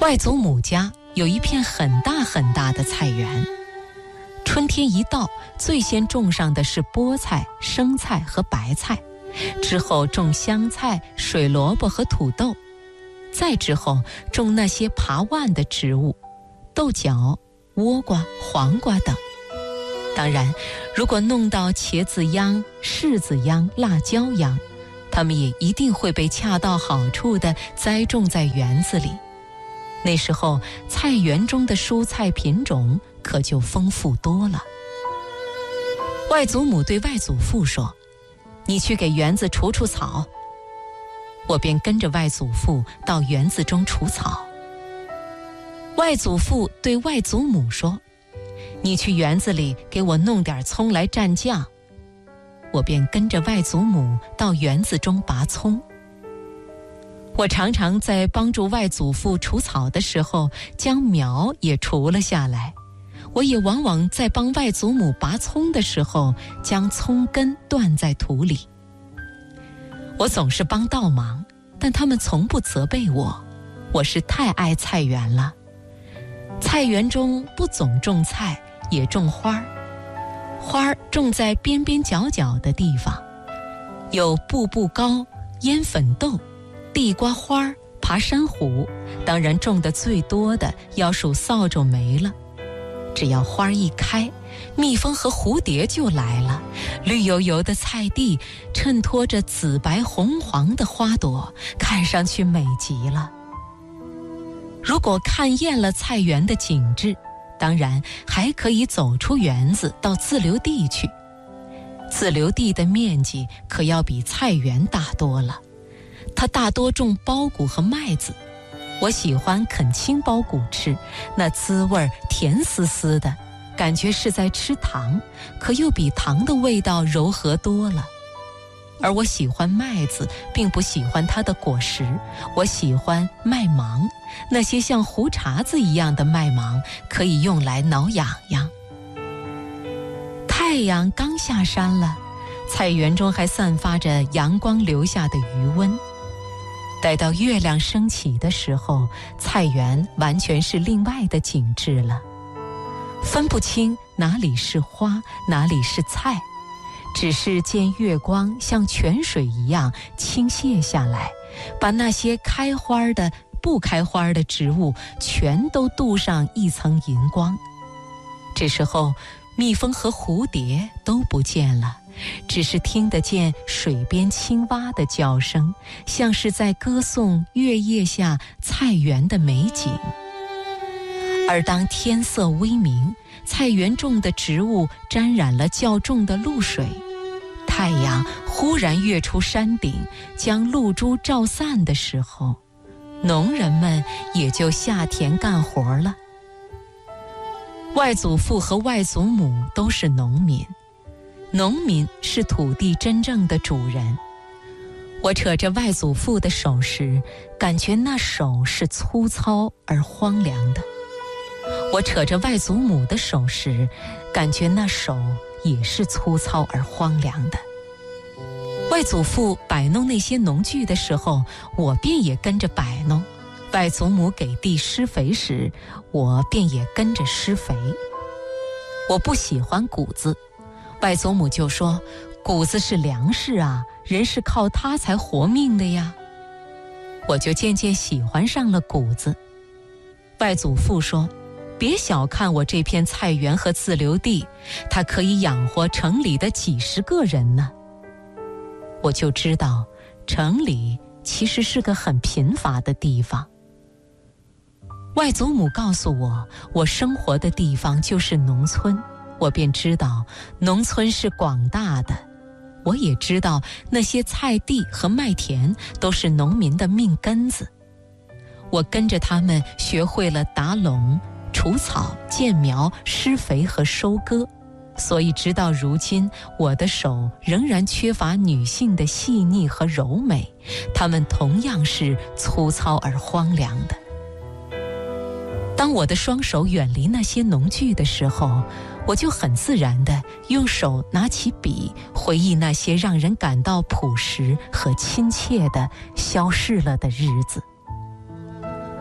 外祖母家有一片很大很大的菜园，春天一到，最先种上的是菠菜、生菜和白菜，之后种香菜、水萝卜和土豆，再之后种那些爬腕的植物，豆角、倭瓜、黄瓜等。当然，如果弄到茄子秧、柿子秧、辣椒秧，它们也一定会被恰到好处地栽种在园子里。那时候，菜园中的蔬菜品种可就丰富多了。外祖母对外祖父说：“你去给园子除除草。”我便跟着外祖父到园子中除草。外祖父对外祖母说：“你去园子里给我弄点葱来蘸酱。”我便跟着外祖母到园子中拔葱。我常常在帮助外祖父除草的时候，将苗也除了下来。我也往往在帮外祖母拔葱的时候，将葱根断在土里。我总是帮倒忙，但他们从不责备我。我是太爱菜园了。菜园中不总种菜，也种花儿。花儿种在边边角角的地方，有步步高、烟粉豆、地瓜花、爬山虎，当然种得最多的要数扫帚梅了。只要花一开，蜜蜂和蝴蝶就来了，绿油油的菜地衬托着紫白红黄的花朵，看上去美极了。如果看厌了菜园的景致，当然还可以走出园子到自留地去。自留地的面积可要比菜园大多了，它大多种苞谷和麦子。我喜欢啃青苞谷吃，那滋味甜丝丝的，感觉是在吃糖，可又比糖的味道柔和多了。而我喜欢麦子，并不喜欢它的果实，我喜欢麦芒，那些像胡茬子一样的麦芒，可以用来挠痒痒。太阳刚下山了，菜园中还散发着阳光留下的余温。待到月亮升起的时候，菜园完全是另外的景致了，分不清哪里是花，哪里是菜，只是见月光像泉水一样倾泻下来，把那些开花的、不开花的植物全都镀上一层银光。这时候，蜜蜂和蝴蝶都不见了，只是听得见水边青蛙的叫声，像是在歌颂月夜下菜园的美景。而当天色微明，菜园中的植物沾染了较重的露水，太阳忽然跃出山顶，将露珠照散的时候，农人们也就下田干活了。外祖父和外祖母都是农民，农民是土地真正的主人。我扯着外祖父的手时，感觉那手是粗糙而荒凉的；我扯着外祖母的手时，感觉那手也是粗糙而荒凉的。外祖父摆弄那些农具的时候，我便也跟着摆弄；外祖母给地施肥时，我便也跟着施肥。我不喜欢谷子，外祖母就说：“谷子是粮食啊，人是靠它才活命的呀。”我就渐渐喜欢上了谷子。外祖父说：“别小看我这片菜园和自留地，它可以养活城里的几十个人呢。”我就知道，城里其实是个很贫乏的地方。外祖母告诉我，我生活的地方就是农村，我便知道农村是广大的。我也知道那些菜地和麦田都是农民的命根子。我跟着他们学会了打垄、除草、建苗、施肥和收割，所以直到如今，我的手仍然缺乏女性的细腻和柔美，它们同样是粗糙而荒凉的。当我的双手远离那些农具的时候，我就很自然地用手拿起笔，回忆那些让人感到朴实和亲切的消逝了的日子。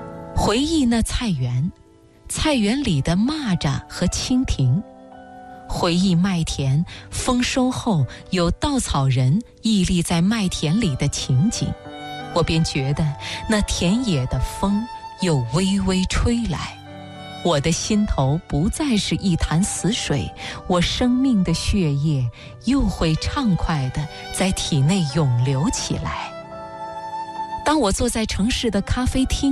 回忆那菜园，菜园里的蚂蚱和蜻蜓，回忆麦田丰收后有稻草人屹立在麦田里的情景，我便觉得那田野的风又微微吹来，我的心头不再是一潭死水，我生命的血液又会畅快地在体内涌流起来。当我坐在城市的咖啡厅，